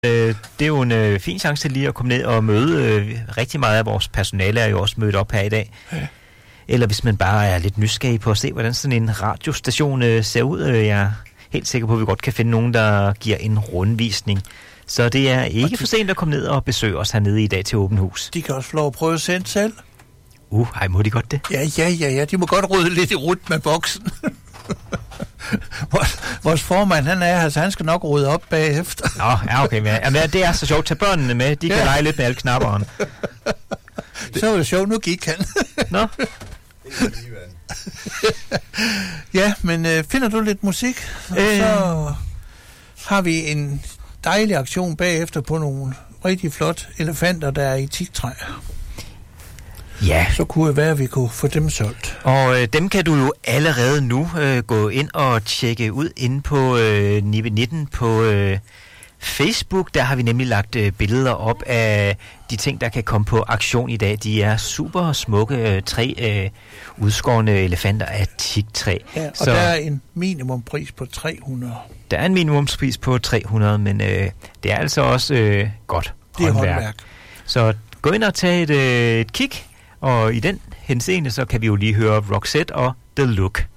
Det er jo en fin chance til lige at komme ned og møde. Rigtig meget af vores personale er jo også mødt op her i dag. Ja. Eller hvis man bare er lidt nysgerrig på at se, hvordan sådan en radiostation ser ud. Jeg er helt sikker på, at vi godt kan finde nogen, der giver en rundvisning. Så det er ikke for sent at komme ned og besøge os hernede i dag til Åbent Hus. De kan også få lov at prøve at sende selv. Ej, må de godt det? Ja. De må godt rydde lidt i rundt med boksen. Vores formand, han er her, så han skal nok rydde op bagefter. Ja, okay. Men det er så sjovt. Tag børnene med. De kan lege lidt med alle knapperne. Så var det sjovt. Nu gik han. Nå. Ja, men finder du lidt musik? Så har vi en dejlig aktion bagefter på nogle rigtig flot elefanter, der er i teaktræ. Ja. Så kunne det være, at vi kunne få dem solgt. Og dem kan du jo allerede nu gå ind og tjekke ud inde på Nibe 19 på Facebook. Der har vi nemlig lagt billeder op af de ting, der kan komme på aktion i dag. De er super smukke 3 udskårne elefanter af teaktræ. Ja, og der er en minimumpris på 300. Der er en minimumspris på 300, men det er altså også godt håndværk. Så gå ind og tag et kig. Og i den henseende, så kan vi jo lige høre Roxette og The Look.